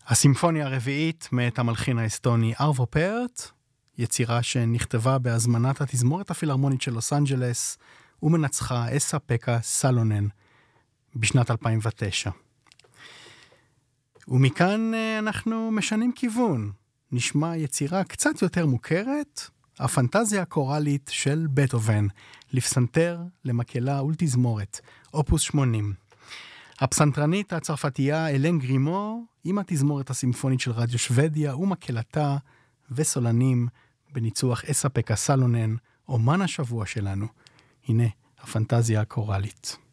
הסימפוניה הרביעית מאת המלחין האסטוני ארבו פרט, יצירה שנכתבה בהזמנת התזמורת הפילהרמונית של לוס אנג'לס ומנצחה אסה פקה סלונן בשנת 2009. ומכאן אנחנו משנים כיוון, נשמע יצירה קצת יותר מוכרת, הפנטזיה הקוראלית של בטהובן, לפסנתר, למקהלה ולתזמורת, אופוס 80. הפסנתרנית הצרפתייה אלן גרימו, עם התזמורת הסימפונית של רדיו שוודיה ומקהלתה וסולנים בניצוח אסה פקה סלונן, אומן השבוע שלנו. הנה הפנטזיה הקוראלית.